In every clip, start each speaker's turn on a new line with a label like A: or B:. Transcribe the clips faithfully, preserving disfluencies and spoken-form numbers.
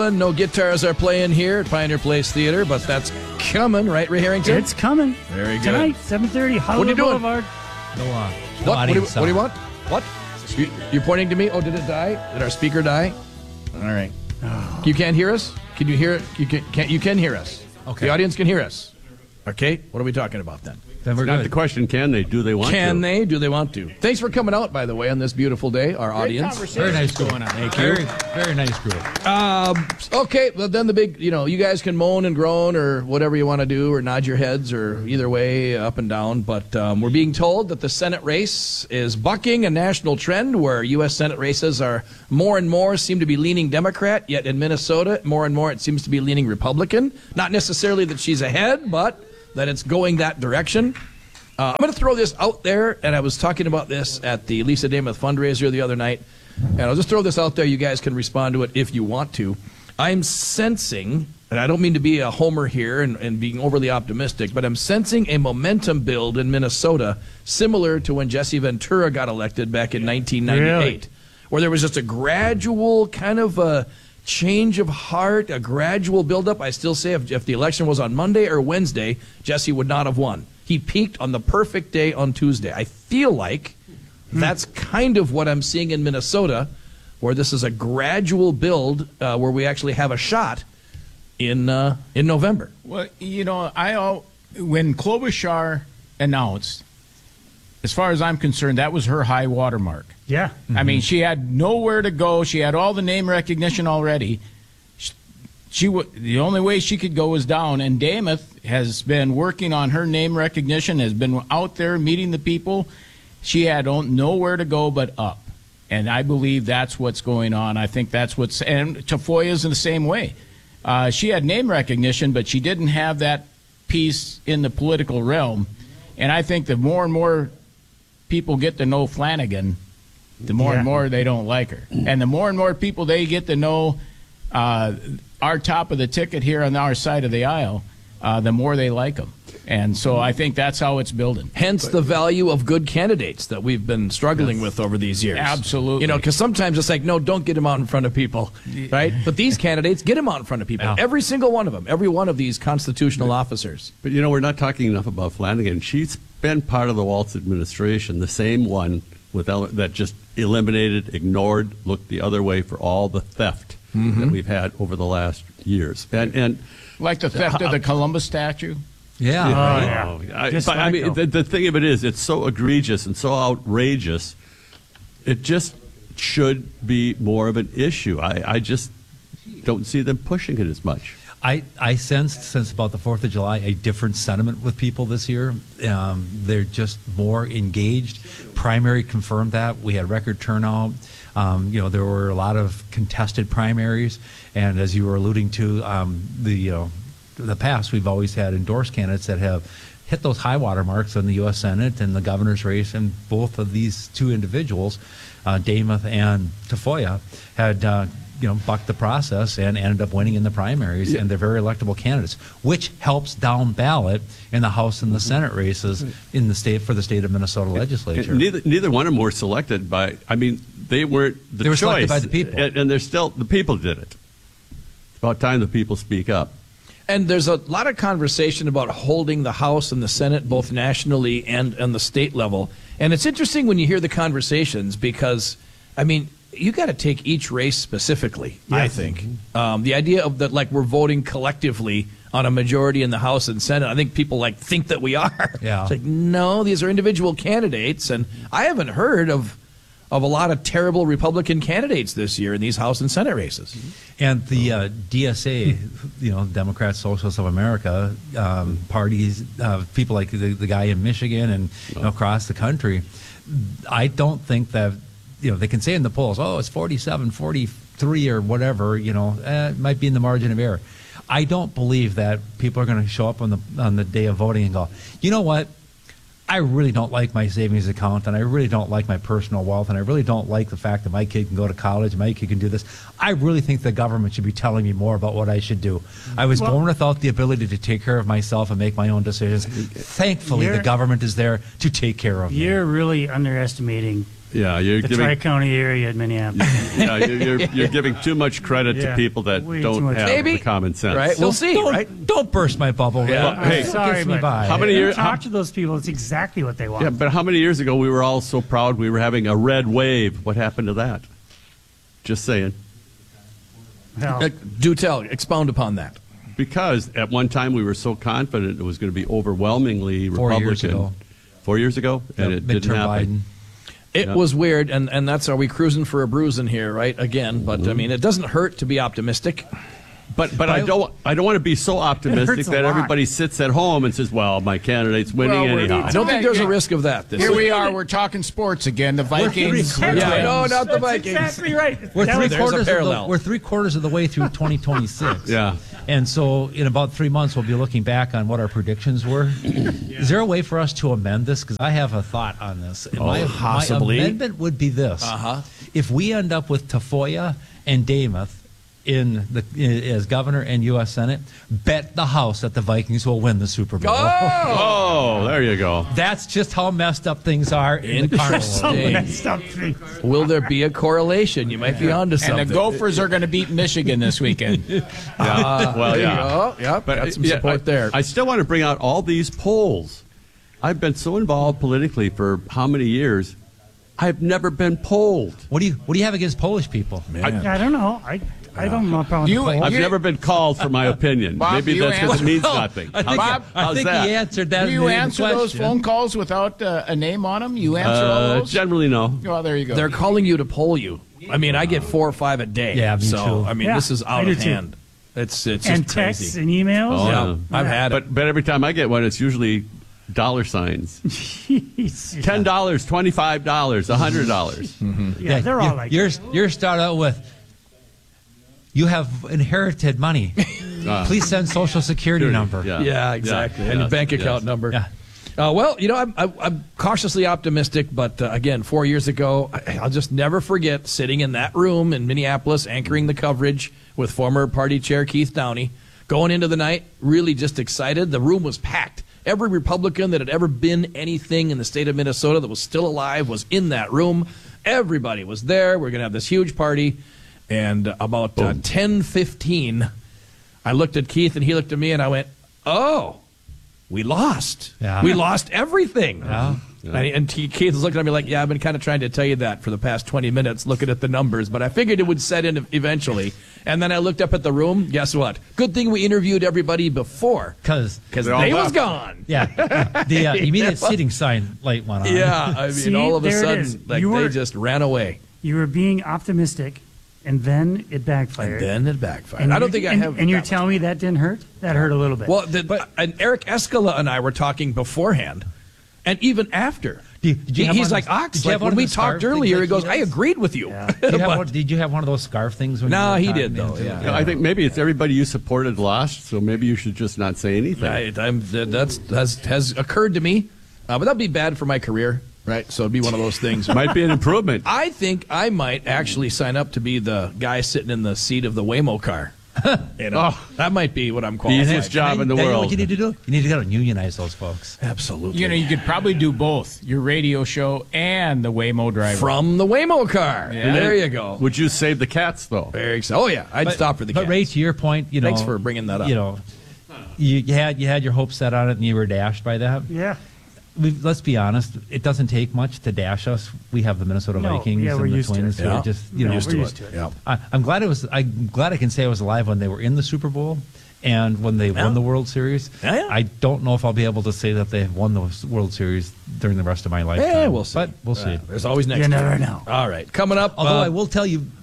A: No guitars are playing here at Pioneer Place Theater, but that's coming, right, Ray Harrington?
B: It's coming.
A: Very good.
B: Tonight, seven thirty, Hollywood Boulevard.
C: No, uh,
A: what? What do, you, what do you want? What? You, you're pointing to me? Oh, did it die? Did our speaker die? All right. Oh. You can't hear us? Can you hear it? You can, can't, you can hear us.
C: Okay.
A: The audience can hear us. Okay. What are we talking about then?
C: Then we're
D: Not
C: good.
D: the question, can they? Do they want
A: Can
D: to?
A: they? Do they want to? Thanks for coming out, by the way, on this beautiful day, our audience.
C: Very nice group. Going on. Thank you. Very, very nice group.
A: Um, okay, well, then the big, you know, you guys can moan and groan or whatever you want to do or nod your heads or either way, up and down. But um, we're being told that the Senate race is bucking a national trend where U S Senate races are more and more seem to be leaning Democrat, yet in Minnesota, more and more it seems to be leaning Republican. Not necessarily that she's ahead, but that it's going that direction. Uh, I'm going to throw this out there, and I was talking about this at the Lisa Damuth fundraiser the other night, and I'll just throw this out there. You guys can respond to it if you want to. I'm sensing, and I don't mean to be a homer here and, and being overly optimistic, but I'm sensing a momentum build in Minnesota similar to when Jesse Ventura got elected back in nineteen ninety-eight, really? Where there was just a gradual kind of a change of heart, a gradual buildup. I still say if, if the election was on Monday or Wednesday, Jesse would not have won. He peaked on the perfect day on Tuesday. I feel like that's kind of what I'm seeing in Minnesota, where this is a gradual build uh, where we actually have a shot in uh, in November.
E: Well, you know, I all, when Klobuchar announced, as far as I'm concerned, that was her high watermark.
B: Yeah.
E: Mm-hmm. I mean, she had nowhere to go. She had all the name recognition already. She, she w- the only way she could go was down, and Damuth has been working on her name recognition, has been out there meeting the people. She had on, nowhere to go but up, and I believe that's what's going on. I think that's what's – and Tafoya's in the same way. Uh, she had name recognition, but she didn't have that piece in the political realm, and I think the more and more people get to know Flanagan, the more
B: yeah.
E: and more they don't like her. And the more and more people they get to know uh, our top of the ticket here on our side of the aisle, uh, the more they like them. And so I think that's how it's building.
A: Hence the value of good candidates that we've been struggling yes. with over these years.
E: Absolutely.
A: You know, because sometimes it's like, no, don't get them out in front of people, right? But these candidates, get them out in front of people. Yeah. Every single one of them, every one of these constitutional
D: but,
A: officers.
D: But, you know, we're not talking enough about Flanagan. She's been part of the Walz administration, the same one with that just eliminated, ignored, looked the other way for all the theft mm-hmm. that we've had over the last years. And, and
E: like the theft uh, of the Columbus statue?
C: Yeah.
D: yeah.
B: Oh, yeah.
D: I, but, I mean, the, the thing of it is, it's so egregious and so outrageous, it just should be more of an issue. I, I just don't see them pushing it as much.
C: I, I sensed since about the fourth of July a different sentiment with people this year. Um, they're just more engaged. Primary confirmed that. We had record turnout. Um, you know, there were a lot of contested primaries. And as you were alluding to, um, the, you know, the past, we've always had endorsed candidates that have hit those high water marks in the U S Senate and the governor's race. And both of these two individuals, uh, Damuth and Tafoya, had uh, you know, bucked the process and ended up winning in the primaries, yeah. and they're very electable candidates, which helps down ballot in the House and the Senate races in the state for the state of Minnesota legislature.
D: And neither, neither one of them were selected by, I mean, they weren't the
C: they were
D: choice.
C: selected by the people.
D: And, and they're still, the people did it. It's about time the people speak up.
A: And there's a lot of conversation about holding the House and the Senate, both nationally and on the state level. And it's interesting when you hear the conversations because, I mean, you got to take each race specifically, yes. I think. Um, the idea of that, like, we're voting collectively on a majority in the House and Senate, I think people, like, think that we are.
C: Yeah.
A: It's like, no, these are individual candidates. And I haven't heard of of a lot of terrible Republican candidates this year in these House and Senate races.
C: And the uh, D S A, you know, Democrats, Socialists of America, um, parties, uh, people like the, the guy in Michigan and you know, across the country, I don't think that, you know, they can say in the polls, oh, it's forty-seven, forty-three or whatever, you know, eh, it might be in the margin of error. I don't believe that people are going to show up on the on the day of voting and go, you know what? I really don't like my savings account, and I really don't like my personal wealth, and I really don't like the fact that my kid can go to college, my kid can do this. I really think the government should be telling me more about what I should do. I was well, born without the ability to take care of myself and make my own decisions. Thankfully, the government is there to take care of me.
B: You're really underestimating
D: Yeah, you're
B: the
D: giving
B: Tri-County area in Minneapolis.
D: yeah, you're, you're, you're giving too much credit
B: Yeah,
D: to people that
B: way too
D: don't
B: much.
D: have
A: Maybe.
D: the common sense.
A: Right. We'll see,
C: don't,
A: right?
C: Don't burst my bubble.
A: Yeah.
C: Ray.
D: Well, hey,
C: It
B: Sorry,
C: gets me
B: but
C: by.
D: How many
B: you
D: years-
B: talk
D: how-
B: to those people, it's exactly what they want.
D: Yeah, but how many years ago we were all so proud we were having a red wave? What happened to that? Just saying.
B: Well,
A: Uh, do tell. Expound upon that.
D: Because at one time we were so confident it was going to be overwhelmingly
C: Four
D: Republican.
C: years ago.
D: Four years ago, and it didn't
C: Midterm
D: happen.
C: Biden.
A: It
D: Yeah.
A: was weird, and, and that's are we cruising for a bruising here, right? Again, but I mean, it doesn't hurt to be optimistic.
D: But but I don't I don't want to be so optimistic
B: hurts a
D: that
B: lot.
D: everybody sits at home and says, "Well, my candidate's winning
E: Well, we're-
D: anyhow."
A: I don't think there's a risk of that. This
E: Here
A: year.
E: we are. We're talking sports again. The Vikings.
C: three-
A: Yeah,
E: Twins.
A: no, not the
B: that's
A: Vikings.
B: exactly right.
C: We're
B: That
C: three
B: was-
A: there's a
C: quarters. Of the,
A: parallel.
C: we're three quarters of the way through twenty twenty-six.
D: Yeah.
C: And so, in about three months, we'll be looking back on what our predictions were. Is there a way for us to amend this? Because I have a thought on this. And my,
A: possibly.
C: My amendment would be this:
A: Uh-huh.
C: if we end up with Tafoya and Damath in the as governor and U S Senate, bet the house that the Vikings will win the Super Bowl.
D: Oh, there you go.
C: That's just how messed up things are in the carnival.
B: Some
A: Interesting.
B: messed up thing.
A: Will there be a correlation? You might be onto something.
E: And the Gophers are going to beat Michigan this weekend.
D: Yeah. well,
A: There you
D: yeah.
A: go. Yep,
D: But
A: got some
D: yeah,
A: support
D: I,
A: there.
D: I still want to bring out all these polls. I've been so involved politically for how many years? I've never been polled.
C: What do you What do you have against Polish people?
B: I, I don't know. I I don't know about
E: You-
B: the polls.
D: I've
E: You-
D: never been called for my opinion.
E: Bob,
D: Maybe
E: you
D: that's because it
E: answer-
D: means nothing.
C: I think,
E: Bob,
C: I
D: how's
C: think
D: that?
C: he answered that.
E: Do
C: in
E: you
C: the
E: answer those
C: question.
E: phone calls without uh, a name on them? You answer all
D: Uh,
E: those?
D: generally, no.
E: Well, there you go.
A: They're calling you to poll you. I mean, I get four or five a day.
C: Yeah, me
A: so
C: too.
A: I mean,
B: Yeah,
A: this is
B: I
A: out
B: do
A: of
B: too.
A: hand. It's it's
B: and
A: just
B: texts
A: crazy.
B: and emails.
D: Oh,
A: yeah,
D: yeah.
A: I've had it.
D: But but every time I get one, it's usually dollar signs.
B: Jeez.
D: Ten dollars, twenty-five dollars, a hundred dollars.
B: Yeah, they're
C: you-
B: all like
C: yours. Yours start out with, "You have inherited money.
D: Uh,
C: Please send Social Security number."
D: Yeah,
A: Yeah, exactly.
D: Yeah,
A: And your
D: yes,
A: bank account
D: yes.
A: number.
C: Yeah.
A: Uh, well, you know, I'm, I'm, I'm cautiously optimistic, but uh, again, four years ago, I, I'll just never forget sitting in that room in Minneapolis, anchoring the coverage with former party chair Keith Downey, going into the night, really just excited. The room was packed. Every Republican that had ever been anything in the state of Minnesota that was still alive was in that room. Everybody was there. We're going to have this huge party. And about uh, ten fifteen, I looked at Keith and he looked at me and I went, oh, we lost.
C: Yeah.
A: We lost everything.
C: Yeah.
A: And, and T- Keith was looking at me like, yeah, I've been kind of trying to tell you that for the past twenty minutes, looking at the numbers, but I figured it would set in eventually. And then I looked up at the room. Guess what? Good thing we interviewed everybody before,
C: Because
A: because
D: They all
A: they was
D: left.
A: gone.
C: yeah, the uh, immediate seating sign light went on.
A: Yeah, I mean,
B: See,
A: all of a
B: there it
A: sudden,
B: is.
A: like
B: You
A: they
B: were-
A: just ran away.
B: you were being optimistic, and then it backfired.
A: Then it backfired.
B: And
A: I don't
B: you're-
A: think I
B: and,
A: have.
B: And you're
A: that
B: telling me that didn't hurt? That hurt a little bit.
A: Well, the, and Eric Escala and I were talking beforehand, and even after.
C: Did- did you
A: He-
C: have
A: he's
C: one
A: like,
C: of those-
A: Ox,
C: did you
A: like
C: have one
A: when
C: of
A: we
C: the scarf
A: talked
C: things
A: earlier,
C: like
A: he goes,
C: he
A: I
C: has?
A: agreed with you.
B: Yeah.
C: Did you, have
A: But-
C: one, did you have one of those scarf things? When
A: No,
C: you
A: he
C: were
A: did,
C: talking
A: though,
C: into-
A: yeah.
D: Yeah, I think maybe it's everybody you supported lost, so maybe you should just not say anything.
A: I, I'm, that- that's has, has occurred to me, uh, but that'd be bad for my career, right? So it'd be one of those things.
D: Might be an improvement.
A: I think I might actually sign up to be the guy sitting in the seat of the Waymo car. You know,
D: Oh.
A: that might be what I'm
D: The
A: qualified.
D: easiest job in the
C: Then you know
D: world.
C: What you need to do? You need to go and unionize those folks.
A: Absolutely.
E: You know, you could probably do both your radio show and the Waymo driver.
A: From the Waymo car.
E: Yeah.
A: There you go.
D: Would you save the cats though?
A: Very excited. Oh yeah, I'd
C: But-
A: stop for the
C: But
A: cats.
C: Ray, to your point, you know,
A: Thanks for bringing that up.
C: You know, you, you had you had your hopes set on it, and you were dashed by that.
B: yeah.
C: We, let's be honest; it doesn't take much to dash us. We have the Minnesota
B: No,
C: Vikings
B: yeah,
C: and
B: we're
C: the
B: used to
C: Twins.
B: it.
C: who are
A: Yeah.
C: just you
B: We're
C: know,
B: used to We're it. used to it.
A: Yeah.
C: I, I'm glad it was. I'm glad I can say I was alive when they were in the Super Bowl and when they
A: Yeah.
C: won the World Series.
A: Yeah, yeah.
C: I don't know if I'll be able to say that they have won the World Series during the rest of my lifetime.
A: Yeah, we'll see.
C: But we'll see.
A: Uh, there's always next
B: You
A: year.
B: never know.
A: All right, coming up.
C: Although
A: uh,
C: I will tell you,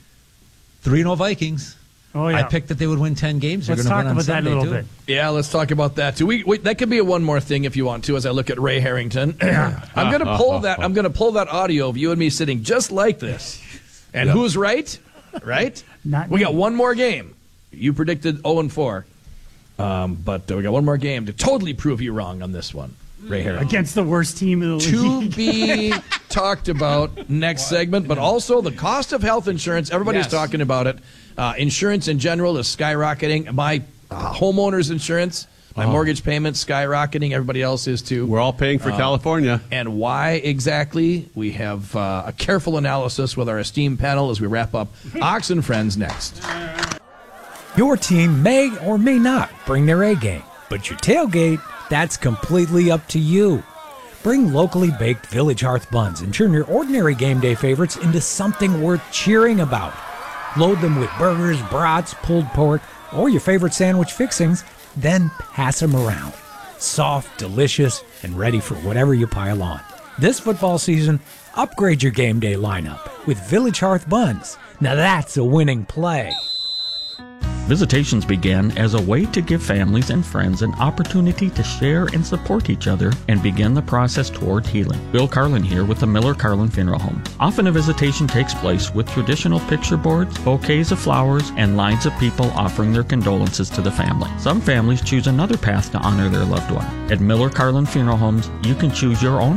C: three oh Vikings.
B: Oh, yeah.
C: I picked that they would win ten games. They're
B: Let's
C: gonna
B: talk
C: win on
B: about that a
C: Sunday,
B: little
C: too.
B: bit.
A: Yeah, let's talk about that too. We, we that could be a one more thing if you want to. As I look at Ray Harrington, I'm going to pull that. I'm going to pull that audio of you and me sitting just like this. And
D: Yep.
A: who's right? Right.
B: Not
A: we
B: me.
A: got one more game. You predicted zero and four, um, but uh, we got one more game to totally prove you wrong on this one, Ray Harrington.
B: Against the worst team in the league.
A: To be talked about next segment, but also the cost of health insurance. Everybody's
E: Yes.
A: talking about it. Uh, insurance in general is skyrocketing. My uh, homeowner's insurance My mortgage payment's skyrocketing. Everybody else is too.
D: We're all paying for California.
A: And why exactly? We have uh, a careful analysis with our esteemed panel as we wrap up Ox and Friends next.
F: Your team may or may not bring their A game, but your tailgate, that's completely up to you. Bring locally baked Village Hearth buns and turn your ordinary game day favorites into something worth cheering about. Load them with burgers, brats, pulled pork, or your favorite sandwich fixings, then pass them around. Soft, delicious, and ready for whatever you pile on. This football season, upgrade your game day lineup with Village Hearth buns. Now that's a winning play.
G: Visitations began as a way to give families and friends an opportunity to share and support each other and begin the process toward healing. Bill Carlin here with the Miller Carlin Funeral Home. Often a visitation takes place with traditional picture boards, bouquets of flowers, and lines of people offering their condolences to the family. Some families choose another path to honor their loved one. At Miller Carlin Funeral Homes, you can choose your own